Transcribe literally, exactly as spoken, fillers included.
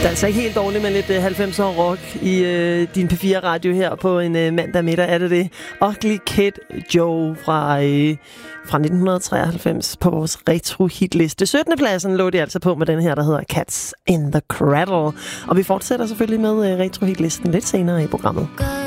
Det er altså ikke helt dårligt med lidt uh, halvfemser rock i uh, din P fire radio her på en uh, mandag middag, er det det? Ugly Kid Joe fra, uh, fra nitten treoghalvfems på vores retro-hitliste. syttende pladsen lå de altså på med den her, der hedder Cats in the Cradle. Og vi fortsætter selvfølgelig med uh, retro-hitlisten lidt senere i programmet.